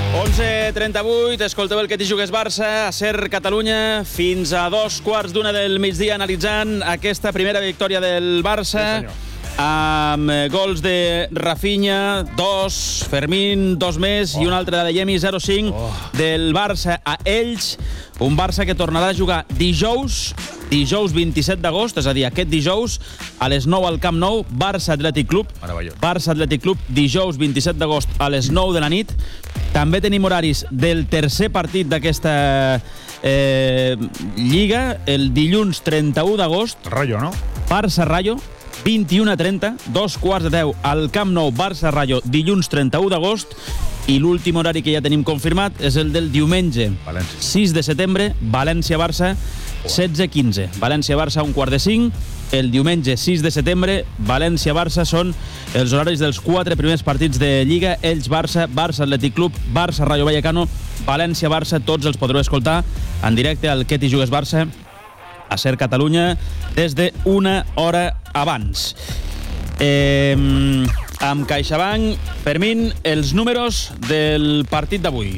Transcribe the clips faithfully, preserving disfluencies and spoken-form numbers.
onze trenta-vuit, escolteu el que t'hi jugues Barça, a Ser Catalunya, fins a dos quarts d'una del migdia analitzant aquesta primera victòria del Barça. Sí, amb gols de Rafinha, dos, Fermín, dos més, oh. i un altre de Adeyemi, zero cinc, oh. del Barça a Elx. Un Barça que tornarà a jugar dijous, dijous vint-i-set d'agost, és a dir, aquest dijous, a les nou al Camp Nou, Barça Atlètic Club. Barça Atlètic Club, dijous vint-i-set d'agost a les nou de la nit. També tenim horaris del tercer partit d'aquesta eh, Lliga, el dilluns trenta-u d'agost. Rayo, no? Barça-Rayo, vint-i-una trenta, dos quarts de deu al Camp Nou, Barça-Rayo, dilluns trenta-u d'agost. I l'últim horari que ja tenim confirmat és el del diumenge, València. sis de setembre, València-Barça, setze quinze. València-Barça, un quart de cinc. El diumenge, sis de setembre, València-Barça, són els horaris dels quatre primers partits de Lliga. Elx-Barça, Barça-Atlètic Club, Barça-Rayo Vallecano, València-Barça. Tots els podreu escoltar en directe al Que t'hi jugues Barça, a Ser Catalunya, des d'una hora abans. Eh, amb CaixaBank, Fermín, els números del partit d'avui.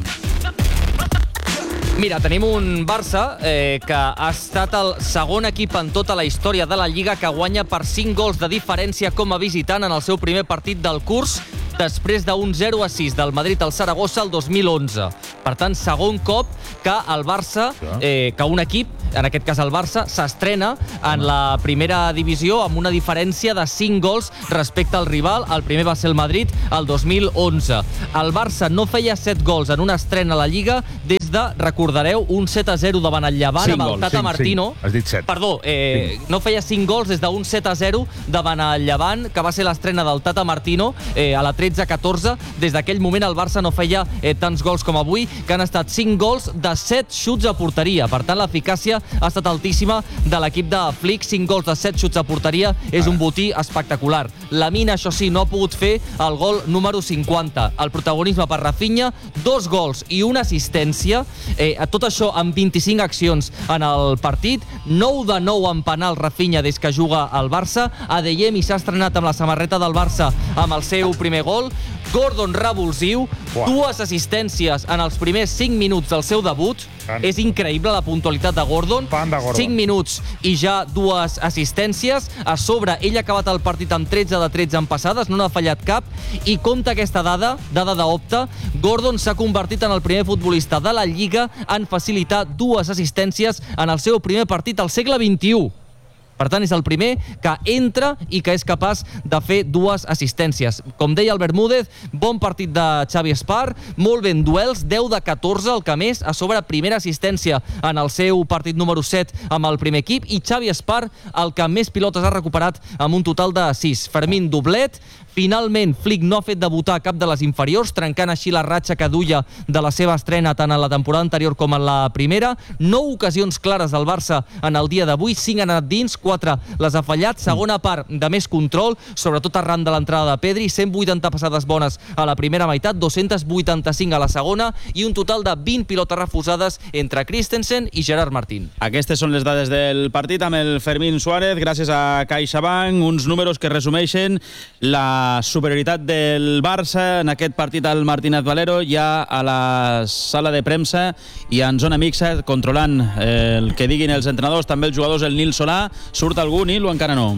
Mira, tenim un Barça eh, que ha estat el segon equip en tota la història de la Lliga que guanya per cinc gols de diferència com a visitant en el seu primer partit del curs, després d'un zero a sis del Madrid al Saragossa el dos mil onze. Per tant, segon cop que el Barça, eh, que un equip, en aquest cas el Barça, s'estrena en la primera divisió amb una diferència de cinc gols respecte al rival. El primer va ser el Madrid el dos mil onze. El Barça no feia set gols en una estrena a la Lliga des de, recordareu, un set a zero davant el Llevant amb el Tata cinc, Martino. cinc. Has dit set. Perdó, eh, no feia cinc gols des d'un set a zero davant el Llevant, que va ser l'estrena del Tata Martino eh, a la tretze a catorze. Des d'aquell moment el Barça no feia eh, tants gols com avui, que han estat cinc gols de set xuts a porteria. Per tant, l'eficàcia ha estat altíssima de l'equip de Flick. cinc gols de set xuts a porteria és un botí espectacular. Lamine, això sí, no ha pogut fer el gol número cinquanta. El protagonisme per Rafinha, dos gols i una assistència. Eh, tot això amb vint-i-cinc accions en el partit. nou de nou en penal Rafinha des que juga al Barça. Adeyemi s'ha estrenat amb la samarreta del Barça amb el seu primer gol. Gordon revulsiu, Uah. dues assistències en els primers cinc minuts del seu debut. Fan. És increïble la puntualitat de Gordon. Fan de Gordon. cinc minuts i ja dues assistències. A sobre, ell ha acabat el partit amb tretze de tretze en passades, no n'ha fallat cap. I compta aquesta dada, dada d'Opta, Gordon s'ha convertit en el primer futbolista de la Lliga en facilitar dues assistències en el seu primer partit al segle vint-i-u. Per tant, és el primer que entra i que és capaç de fer dues assistències. Com deia el Bermúdez, bon partit de Xavi Espar, molt ben duels, deu de catorze, el que més, a sobre primera assistència en el seu partit número set amb el primer equip, i Xavi Espar, el que més pilotes ha recuperat amb un total de sis. Fermín, doblet. Finalment, Flick no ha fet debutar cap de les inferiors, trencant així la ratxa que duia de la seva estrena tant en la temporada anterior com en la primera. Nou ocasions clares del Barça en el dia d'avui, cinc han anat dins, quatre les ha fallat. Segona part de més control, sobretot arran de l'entrada de Pedri, cent vuitanta passades bones a la primera meitat, dos-cents vuitanta-cinc a la segona i un total de vint pilotes refusades entre Christensen i Gerard Martín. Aquestes són les dades del partit amb el Fermín Suárez, gràcies a CaixaBank, uns números que resumeixen la superioritat del Barça en aquest partit al Martínez Valero, ja a la sala de premsa i en zona mixta, controlant el que diguin els entrenadors, també els jugadors, el Nil Solà. Surt algú, Nil, o encara no?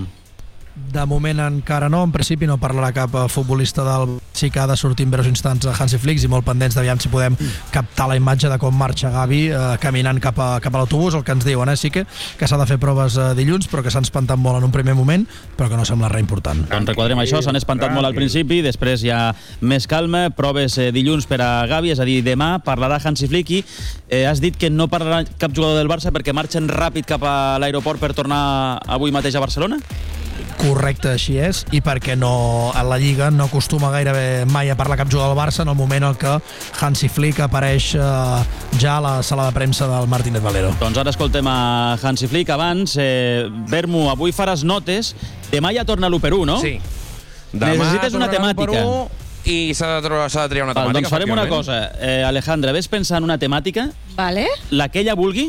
De moment encara no, en principi no parlarà cap futbolista del... Sí que ha de sortir en breus instants a Hansi Flick i molt pendents d'aviam si podem captar la imatge de com marxa Gavi eh, caminant cap a, cap a l'autobús, el que ens diuen, eh? Sí que, que s'ha de fer proves eh, dilluns, però que s'han espantat molt en un primer moment, però que no sembla res important. Doncs requadrem això, s'han espantat molt al principi, després hi ha més calma, proves eh, dilluns per a Gavi, és a dir, demà parlarà Hansi Flick i eh, has dit que no parlarà cap jugador del Barça perquè marxen ràpid cap a l'aeroport per tornar avui mateix a Barcelona? Correcte, així és, i perquè no, a la Lliga no acostuma gairebé mai a parlar cap jugador del Barça en el moment en què Hansi Flick apareix eh, ja a la sala de premsa del Martínez Valero. Doncs ara escoltem a Hansi Flick. Abans, eh, Bermu, avui faràs notes. Demà ja torna l'u per u, no? Sí. Demà necessites una temàtica. I s'ha de, de triar una temàtica. Val, doncs farem una cosa. Eh, Alejandra, ves pensar en una temàtica? Vale. La que ella vulgui?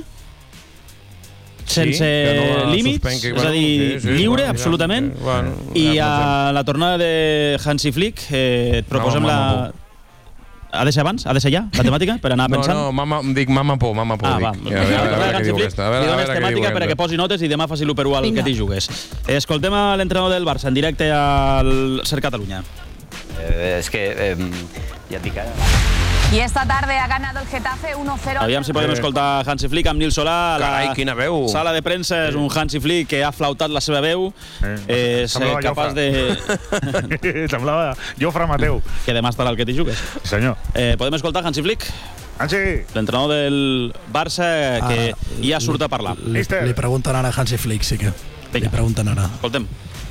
Sense sí, no límits, que, bueno, és a dir, sí, sí, lliure, bueno, absolutament. Que, bueno, I a la tornada de Hansi Flick eh, et proposem no, la... ha de ser abans? Ha de ser ja, la temàtica, per anar No, pensant? no, mama, em dic mama por, mama por. Ah, dic. va. A veure, a veure, a veure què diu aquesta. A veure, Li a dones veure què diu temàtica aquesta. perquè posi notes i demà faci l'u per u al que t'hi jugues. Escoltem a l'entrenador del Barça en directe al Ser Catalunya. Eh, es que eh, ya te cae. Y esta tarde ha ganado el Getafe uno cero. Aviam si podem escoltar Hansi Flick amb Nil Solà a la Carai, quina veu. sala de premsa. És un Hansi Flick que ha flautat la seva veu. És Semblava capaç Jofre. de... Semblava Jofre Mateu. que demà estarà al que t'hi jugues. Sí, senyor. Eh, podem escoltar Hansi Flick, Hansi, l'entrenador del Barça, que Ara, ja surt a parlar. Li, Mister. li pregunten ara a Hansi Flick, sí que. Li Vinga. pregunten ara. Escoltem.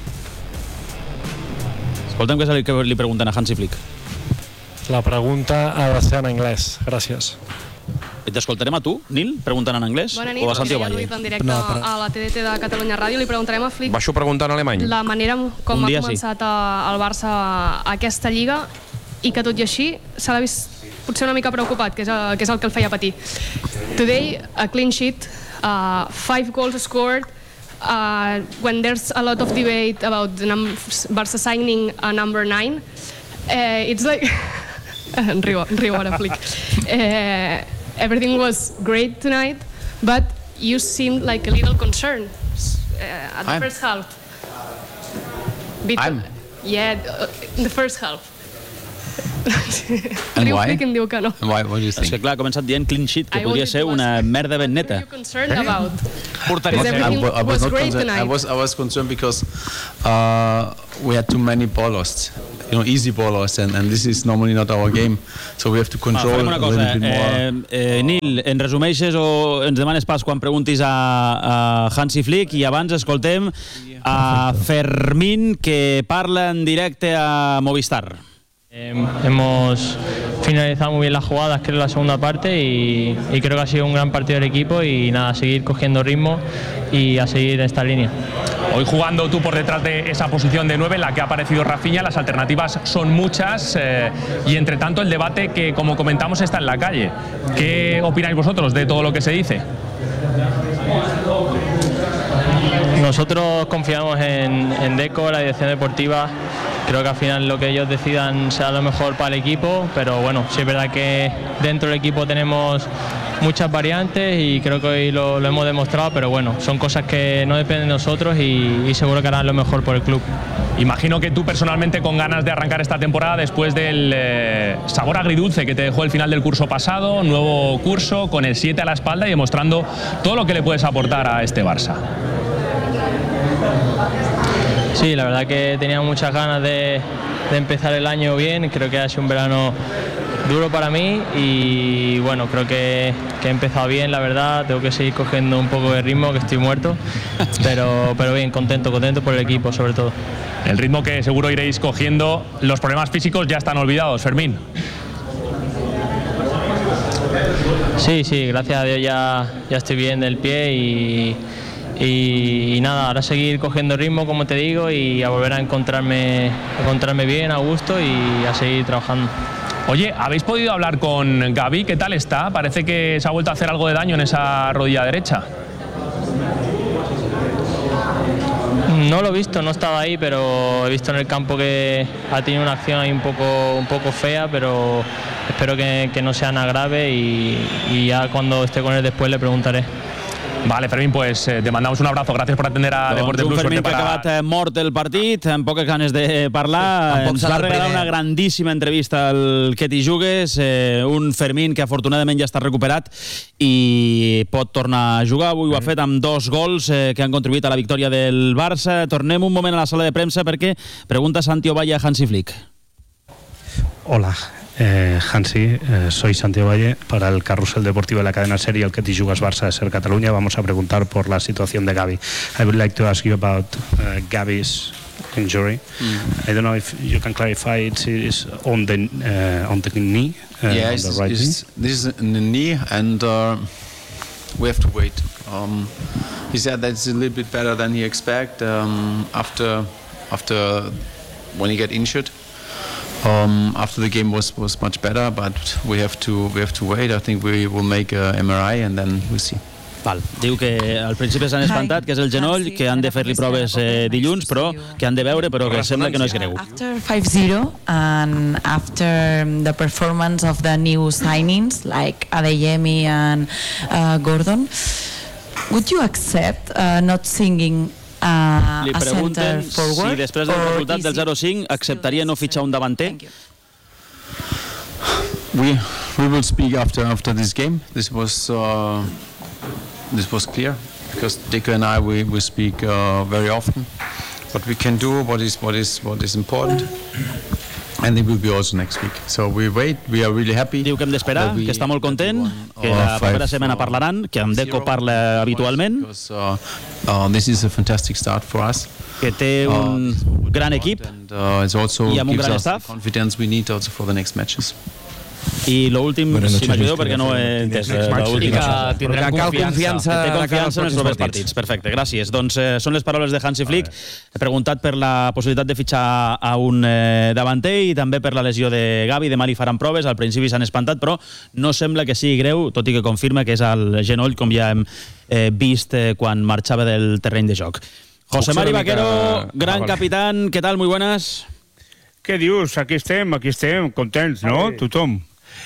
Escoltem què és el que li pregunten a Hansi Flick. La pregunta ha de ser en anglès. Gràcies. T'escoltarem a tu, Nil, preguntant en anglès? Bona nit, O a Santiago Mireia Valle? Ruiz, en directe No, però- a la T D T de Catalunya Ràdio. Li preguntarem a Flick Baixo preguntant en alemany. la manera com Un ha dia sí. començat a, el Barça aquesta lliga i que tot i així se l'ha vist potser una mica preocupat, que és, el, que és el que el feia patir. Today, a clean sheet, uh, five goals scored, uh, when there's a lot of debate about the num- Barça signing a number nine, uh, it's like... En riu, en riu ara, Flick. Uh, everything was great tonight, but you seemed like a little concerned uh, at the I'm- first half. Bit- I'm? Yeah, uh, in the first half. And Riu why? Flick em diu que no. Why, what do you És que think? clar, ha començat dient clean sheet, que I podria wanted ser to una ask, merda ben What neta. are you concerned about? Porteria. Because everything I, wa- I was, was not great concerned. I tonight. was I was concerned because uh, we had too many ball lost, you know, easy ball lost, and, and this is normally not our game. So we have to Va, control farem una a cosa. little bit more. Eh, eh, Nil, ens resumeixes o ens demanes pas quan preguntis a, a Hansi Flick i abans escoltem a Fermín, que parla en directe a Movistar. Eh, hemos finalizado muy bien las jugadas, creo, la segunda parte y, y creo que ha sido un gran partido del equipo y nada, a seguir cogiendo ritmo y a seguir en esta línea. Hoy jugando tú por detrás de esa posición de nueve en la que ha aparecido Rafinha, las alternativas son muchas eh, y entre tanto el debate que, como comentamos, está en la calle. ¿Qué opináis vosotros de todo lo que se dice? Nosotros confiamos en, en Deco, la dirección deportiva. Creo que al final lo que ellos decidan será lo mejor para el equipo, pero bueno, sí es verdad que dentro del equipo tenemos muchas variantes y creo que hoy lo, lo hemos demostrado, pero bueno, son cosas que no dependen de nosotros y, y seguro que harán lo mejor por el club. Imagino que tú personalmente con ganas de arrancar esta temporada después del eh, sabor agridulce que te dejó el final del curso pasado, nuevo curso con el siete a la espalda y demostrando todo lo que le puedes aportar a este Barça. Sí, la verdad que tenía muchas ganas de, de empezar el año bien. Creo que ha sido un verano duro para mí y bueno, creo que, que he empezado bien, la verdad. Tengo que seguir cogiendo un poco de ritmo, que estoy muerto, pero, pero bien, contento, contento por el equipo sobre todo. El ritmo que seguro iréis cogiendo, los problemas físicos ya están olvidados, Fermín. Sí, sí, gracias a Dios ya, ya estoy bien del pie y, y, y nada, ahora seguir cogiendo ritmo, como te digo, y a volver a encontrarme, a encontrarme bien, a gusto y a seguir trabajando. Oye, ¿habéis podido hablar con Gavi? ¿Qué tal está? Parece que se ha vuelto a hacer algo de daño en esa rodilla derecha. No lo he visto, no estaba ahí, pero he visto en el campo que ha tenido una acción ahí un poco, un poco fea, pero espero que, que no sea nada grave y, y ya cuando esté con él después le preguntaré. Vale, Fermín, pues eh, te mandamos un abrazo. Gracias por atender a Doncs Deporte un Plus. Fermín Suerte que ha para... acabat eh, mort el partit, amb poques ganes de parlar. Tampoc Ens serà va el regalar primer. una grandíssima entrevista al Que t'hi jugues, eh, un Fermín que afortunadament ja està recuperat i pot tornar a jugar. Avui ho ha fet amb dos gols eh, que han contribuït a la victòria del Barça. Tornem un moment a la sala de premsa perquè pregunta Santi Ovalle a Hansi Flick. Hola, eh, Hansi, eh, soy Santiago Valle para el Carrusel Deportivo de la cadena SER y el Que t'hi jugues Barça de Ser Cataluña. Vamos a preguntar por la situación de Gavi. I would like to ask you about uh, Gavi's injury. Mm. I don't know if you can clarify it is on the uh, on the knee, uh, yeah, on it's, the right it's, knee. this is in the knee, and uh, we have to wait. Um, he said that it's a little bit better than he expect um, after after when he got injured. Um, after the game was, was much better, but we have to we have to wait. I think we will make a M R I and then we'll see. Val. Diu que al principi s'han espantat, que és el genoll, que han de fer-li proves eh, dilluns, però que han de veure, però que sembla que no és greu. After five zero and after the performance of the new signings like Adeyemi and uh, Gordon, would you accept uh, not singing uh, Li a center pregunten forward? si després del resultat del zero cinc acceptaria no fitxar un davanter. We we will speak after after this game. This was uh, this was clear because Deco and I we we speak uh, very often. What we can do, what is what is what is important, and it will be also next week. So we wait. We are really happy. Diu que hem d'esperar, que està molt content, que la propera setmana parlaran, que amb Deco parla habitualment. Because, uh, uh, this is a fantastic start for us. Que té un gran equip i amb un gran staff. Confidence we need also for the next matches. I l'últim, si m'ajudeu perquè no he entès l'últim. Que tindrà confiança té confiança en els propers partits. Perfecte, gràcies. Doncs eh, són les paraules de Hansi Flick. He preguntat per la possibilitat de fitxar a un eh, davanter i també per la lesió de Gavi. Demà li faran proves, al principi s'han espantat, però no sembla que sigui greu, tot i que confirma que és el genoll, com ja hem eh, vist eh, quan marxava del terreny de joc. José Mari Vaquero, gran capitán, ¿qué tal? Muy buenas. Què dius? Aquí estem, aquí estem, contents, no? Tothom.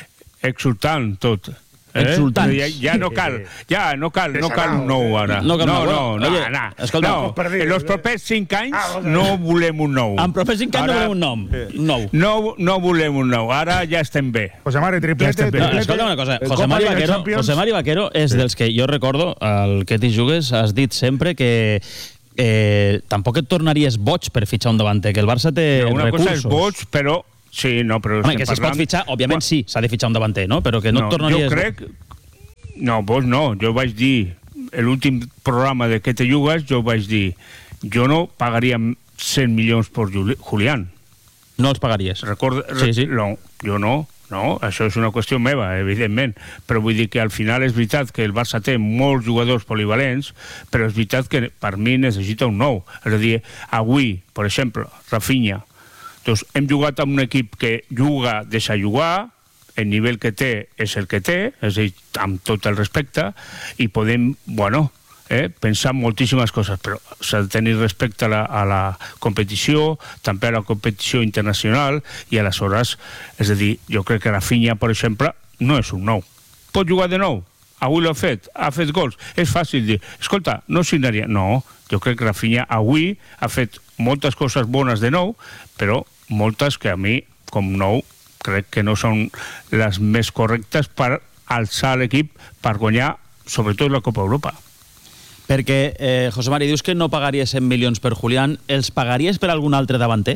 Exultant tot. Eh? Exultants. Ja, ja no cal, ja no cal, no cal un nou ara. No cal no, nou. no, no, Oye, no, escolta, no. En els propers cinc anys no volem un nou. En propers cinc anys no volem un nom. Nou. No, no volem un nou, ara ja estem bé. José Mari, triplete, Ja no, escolta una cosa, José Mari Vaquero, José Mari Vaquero és dels que jo recordo, al que t'hi jugues, has dit sempre que eh, tampoc et tornaries boig per fitxar un davanter, que el Barça té una recursos. Una cosa és boig, però... Sí, no, però... Home, que si es pot fitxar, òbviament sí, s'ha de fitxar un davanter, no? Però que no, no et tornaries... Jo crec... No, vos no, jo vaig dir, l'últim programa de que te jugues, jo vaig dir, jo no pagaria cent milions per Julián. No els pagaries? Recorda, sí, sí. No, jo no, no, això és una qüestió meva, evidentment, però vull dir que al final és veritat que el Barça té molts jugadors polivalents, però és veritat que per mi necessita un nou. És a dir, avui, per exemple, Rafinha, doncs hem jugat amb un equip que juga, deixa jugar, el nivell que té és el que té, és a dir, amb tot el respecte, i podem, bueno, eh, pensar moltíssimes coses, però s'ha de tenir respecte a la, a la competició, també a la competició internacional, i aleshores, és a dir, jo crec que Rafinha, per exemple, no és un nou. Pot jugar de nou? Avui l'ha fet, ha fet gols. És fàcil dir, escolta, no signaria. No, jo crec que Rafinha avui ha fet moltes coses bones de nou, però moltes que a mi, com nou, crec que no són les més correctes per alçar l'equip per guanyar, sobretot, la Copa Europa. Perquè, eh, José Mari, dius que no pagaries cent milions per Julián, els pagaries per algun altre davanter?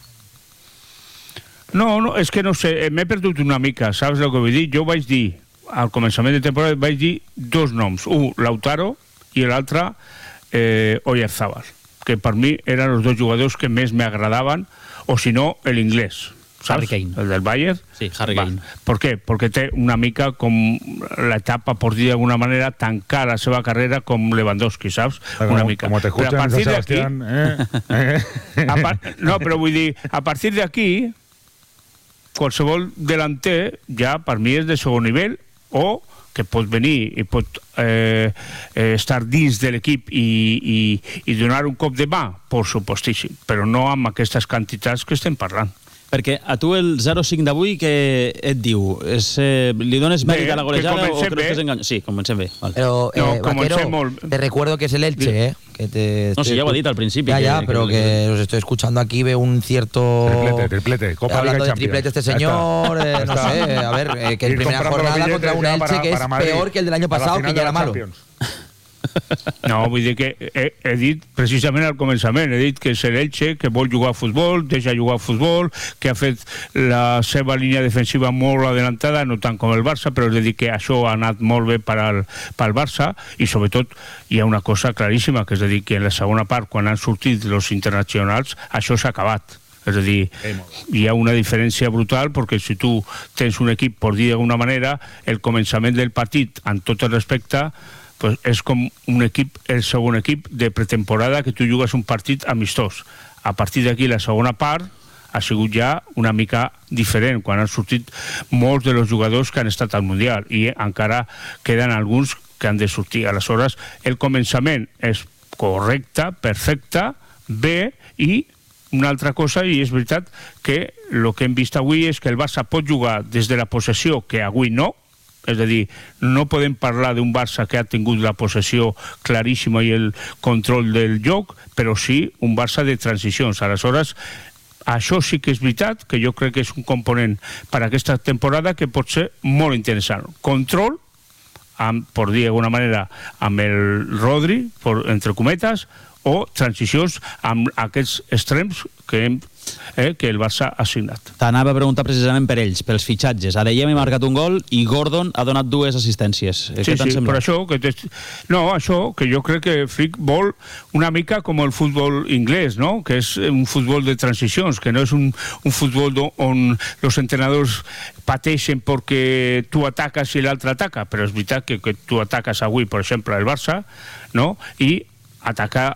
No, no, és que no sé, m'he perdut una mica, saps el que vull dir? Jo vaig dir, al començament de temporada, vaig dir dos noms, un, Lautaro, i l'altre, eh, Oyarzabal, que per mi eren els dos jugadors que més m'agradaven, o si no, l'inglès. Harry Kane. El del Bayern. Sí, Harry Kane. ¿Por qué? Porque té una mica com la etapa, por dir d'alguna manera, tancar la seva carrera com Lewandowski, saps? Como, una mica. Como te escuchan, a partir Sebastián, eh, eh. a par... No, però vull dir, a partir d'aquí, qualsevol delanter ja per mi és de segon nivell, o que pot venir i pot eh, eh, estar dins de l'equip i, i, i donar un cop de mà, por supostíssim, però no amb aquestes quantitats que estem parlant. Perquè a tu el zero cinc d'avui què et diu? És, eh, li dones mèrit a la golejada o creus que és engany? Sí, comencem bé. Vale. Pero, eh, no, Vaquero, te recuerdo que es el Elche, ¿eh? Que te no, sí, ya lo he dicho al principio. Ya, que, ya, que pero que, que os estoy escuchando aquí, veo un cierto... Triplete, triplete. Copa Hablando Liga de triplete este señor, eh, no sé, a ver, eh, que en primera jornada contra un Elche para, que es peor que el del año pasado, que ya era malo. No, vull dir que he, he dit precisament al començament, he dit que és l'Elche, que vol jugar a futbol, deixa jugar a futbol, que ha fet la seva línia defensiva molt adelantada, no tant com el Barça, però és a dir que això ha anat molt bé per al, pel Barça, i sobretot hi ha una cosa claríssima, que és a dir que en la segona part, quan han sortit els internacionals, això s'ha acabat. És a dir, hi ha una diferència brutal, perquè si tu tens un equip, per dir d'alguna manera, el començament del partit, amb tot el respecte, pues és com un equip, el segon equip de pretemporada que tu jugues un partit amistós. A partir d'aquí la segona part ha sigut ja una mica diferent, quan han sortit molts dels jugadors que han estat al Mundial, i encara queden alguns que han de sortir. Aleshores, el començament és correcte, perfecte, bé, i una altra cosa, i és veritat que el que hem vist avui és que el Barça pot jugar des de la possessió, que avui no, és a dir, no podem parlar d'un Barça que ha tingut la possessió claríssima i el control del joc, però sí un Barça de transicions. Aleshores, això sí que és veritat, que jo crec que és un component per a aquesta temporada que pot ser molt interessant. Control, amb, per dir d'alguna manera, amb el Rodri, por, entre cometes, o transicions amb aquests extrems que, hem, eh, que el Barça ha signat. T'anava a preguntar precisament per ells, pels fitxatges. Adeyemi ha marcat un gol i Gordon ha donat dues assistències. Sí, Què sí, per això que no, això que jo crec que Flick vol una mica com el futbol inglès, no? Que és un futbol de transicions, que no és un, un futbol on els entrenadors pateixen perquè tu ataques i l'altre ataca, però és veritat que, que tu ataques avui, per exemple, el Barça, no? I atacar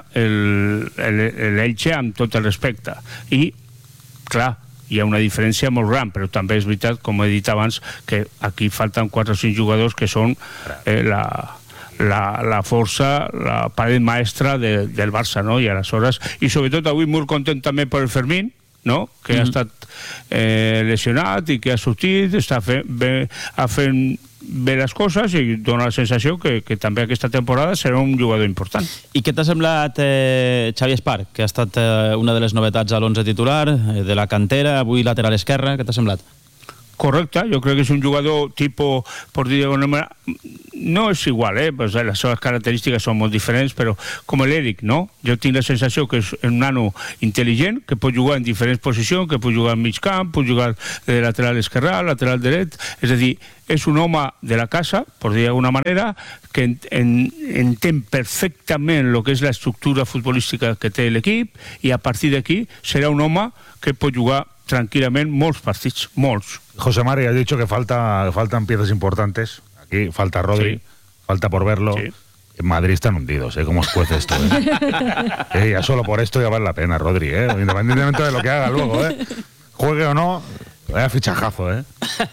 l'Elche amb tot el respecte. I, clar, hi ha una diferència molt gran, però també és veritat, com he dit abans, que aquí falten quatre o cinc jugadors que són eh, la, la, la força, la paret maestra de, del Barça, no? I aleshores, i sobretot avui molt content també per el Fermín, no? Que mm-hmm. ha estat eh, lesionat i que ha sortit, està fent, bé, ha fent bé les coses i dona la sensació que, que també aquesta temporada serà un jugador important. I què t'ha semblat eh, Xavi Esparc, que ha estat eh, una de les novetats a l'onze titular, eh, de la cantera, avui lateral esquerra, què t'ha semblat? Correcte, jo crec que és un jugador tipus, per dir d'alguna manera, no és igual, eh? Pues les seves característiques són molt diferents, però com l'Eric, no? Jo tinc la sensació que és un nano intel·ligent, que pot jugar en diferents posicions, que pot jugar en mig camp, pot jugar de lateral esquerrà, lateral dret, és a dir, és un home de la casa, per dir d'alguna manera, que en, en, entén perfectament el que és l'estructura futbolística que té l'equip, i a partir d'aquí serà un home que pot jugar tranquilamente molts partits, molts. José Mari, has dicho que falta, faltan piezas importantes. Aquí falta Rodri, sí. falta por verlo. Sí. En Madrid están hundidos, ¿eh? ¿Cómo os cuece esto? ¿eh? eh, ya solo por esto ya vale la pena, Rodri, ¿eh? Independientemente de lo que haga luego, ¿eh? Juegue o no, vaya fichajazo, ¿eh?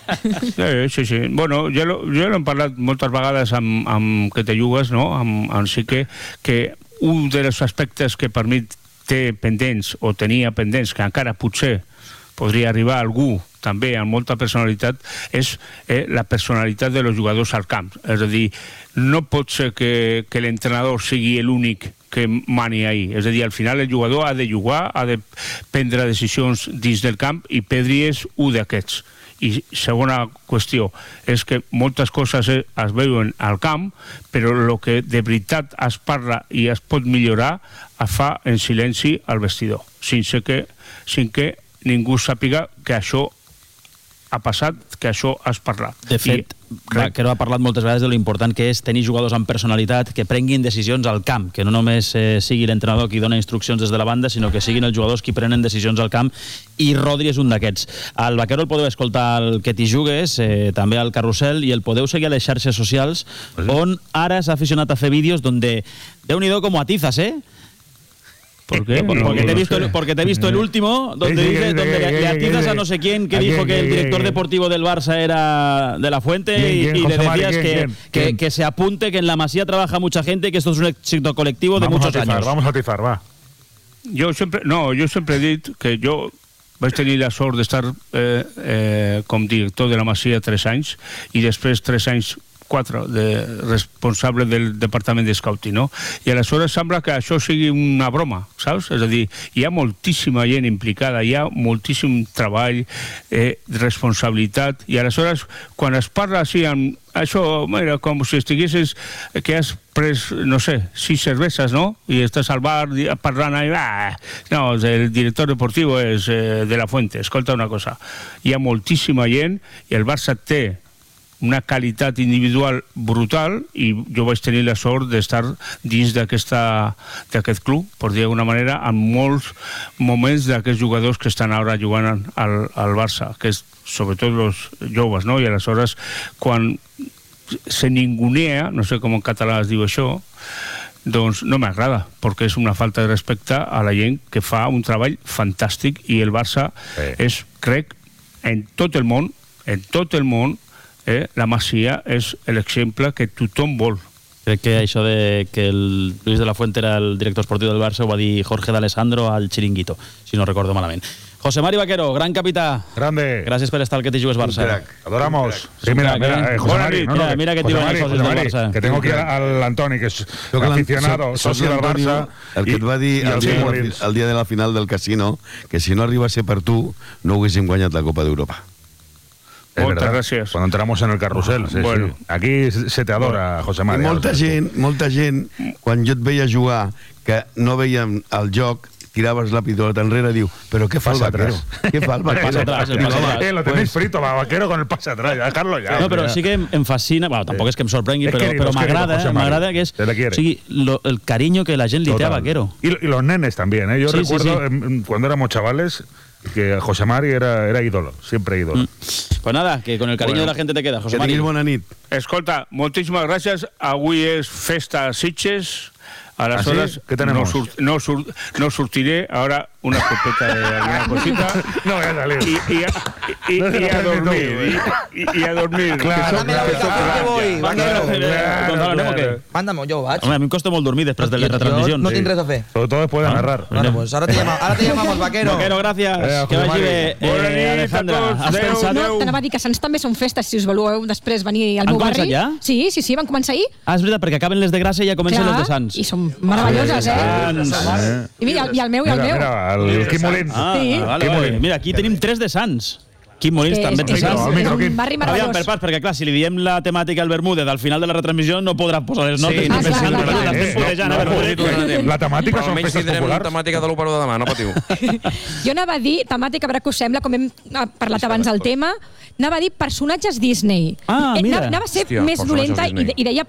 Sí, sí, sí. Bueno, jo, lo, jo l'hem parlat moltes vegades amb, amb que te jugues, no? Amb, amb sí que, que un dels aspectes que per mi té pendents, o tenia pendents, que encara potser podria arribar algú també amb molta personalitat, és eh, la personalitat dels jugadors al camp. És a dir, no pot ser que, que l'entrenador sigui l'únic que mani ahí. És a dir, al final el jugador ha de jugar, ha de prendre decisions dins del camp, i Pedri és un d'aquests. I segona qüestió, és que moltes coses es veuen al camp, però el que de veritat es parla i es pot millorar es fa en silenci al vestidor, sense que, sense que ningú sàpiga que això ha passat, que això has parlat. De fet, I, crec... que no ha parlat moltes vegades de l'important que és tenir jugadors amb personalitat que prenguin decisions al camp, que no només eh, sigui l'entrenador qui dona instruccions des de la banda, sinó que siguin els jugadors qui prenen decisions al camp, i Rodri és un d'aquests. Al Vaquero el podeu escoltar al Que t'hi jugues, eh, també al Carrusel, i el podeu seguir a les xarxes socials, sí. on ara s'ha aficionat a fer vídeos donde, Déu-n'hi-do como atizas, eh? ¿Por qué? Porque, porque, te he visto el, porque te he visto el último, donde, sí, sí, dice, donde le, le atizas a no sé quién, que dijo que el director deportivo del Barça era de la Fuente, y, y le decías que, que, que se apunte, que en la Masía trabaja mucha gente y que esto es un éxito colectivo de vamos muchos a atizar, años. Vamos a atizar, va. Yo siempre, no, yo siempre he dit que jo vaig tenir la sort d'estar eh, eh, com director de la Masía tres anys, i després tres anys quatre de responsable del departament de scouting, no? I aleshores sembla que això sigui una broma, saps? És a dir, hi ha moltíssima gent implicada, hi ha moltíssim treball, eh, responsabilitat, i aleshores quan es parla així amb això, mira, com si estiguessis que has pres, no sé, sis cerveses, no? I estàs al bar parlant ahí, ah, no, el director deportiu és eh, de la Fuente. Escolta una cosa, hi ha moltíssima gent i el Barça té una qualitat individual brutal, i jo vaig tenir la sort d'estar dins d'aquest club, per dir d'alguna manera, en molts moments d'aquests jugadors que estan ara jugant al, al Barça, que és sobretot els joves, no? I aleshores, quan se ningunea, no sé com en català es diu això, doncs no m'agrada, perquè és una falta de respecte a la gent que fa un treball fantàstic, i el Barça eh. és, crec, en tot el món, en tot el món, Eh, la Masía és l'exemple que tothom vol, Crec que això de que el Luis de la Fuente era el director esportiu del Barça ho va dir Jorge D'Alessandro al Chiringuito, si no recordo malament. José Mari Vaquero, gran capità. Grande. Gràcies per estar al Que Te Jugues Barça. Adoramos. Sí, mira, mira, eh, José Mari. No, mira, no, mira que te José iban Mari, los socios José del Mari, Barça. que tengo aquí al Antoni, que és aficionado, socio del Barça. El que et va dir el dia, el dia de la final del casino, que si no arriba a ser per tu, no haguéssim guanyat la Copa d'Europa. Es Muchas gracias. Cuando entramos en el carrusel. Sí, bueno. Sí. Aquí se te adora, José María. I molta gent, molta gent, quan jo et veia jugar, que no veiem el joc, tiraves la pilota enrere, diu, però què fa el Vaquero? Què fa el Vaquero? Pasa atrás, el pasa atrás. Eh, lo tenéis frito, va, Vaquero con el pase atrás, ya, dejarlo ya. No, però sí que em fascina, bueno, tampoc és que em sorprengui, però, però m'agrada, m'agrada que és, o sigui, lo, el cariño que la gent li té a Vaquero. Y, y los nenes también, ¿eh? Yo sí, recuerdo sí, sí. cuando éramos chavales que José Mari era, era ídolo, siempre ídolo. Mm. Pues nada, que con el cariño bueno, de la gente te queda, José Mari. Que tinguis bona nit. Escolta, moltíssimes gràcies. Avui és festa a Sitges. ¿Ah, Aleshores, sí? ¿Qué tenemos? No, sur, no, sur, no surtiré ahora una escopeta de alguna cosita. No voy a salir. Y, y, a, y, no y, y a dormir. Y, y, y a dormir. Claro, claro, que voy. Mándame, yo vaig. Home, a mi em costa molt dormir després de les retransmissions. No tinc res a fer. Sobre todo después de narrar. Bueno, pues ahora te llamamos, ahora te llamamos, Vaquero. Vaquero, gràcies. Eh, que vagi bé. Eh, Alejandra, has pensat... No, t'anava a dir que Sants també són festes, si us voleu després venir al meu barri. Han començat ja? Sí, sí, sí, van començar ahir. Ah, és veritat, perquè acaben les de Gràcia i ja comencen les de Sants. I són meravelloses, eh? I mira, i el meu, i el meu. Mira, el Quim Molins. Ah, vale, vale. Mira, aquí tenim tres de Sants. Quim Molins també de Sants. És un barri meravellós. Aviam, per parts, perquè clar, si li diem la temàtica al Bermúdez al final de la retransmissió no podrà posar les notes. Ah, clar, la temàtica són almenys festes tindrem populars. temàtica de l'Opera de demà, no patiu. Jo anava a dir, temàtica, a veure què us sembla, com hem parlat abans del tema, anava a dir personatges Disney. Ah, mira. Anava a ser Hòstia, més personatges dolenta i, Disney. i deia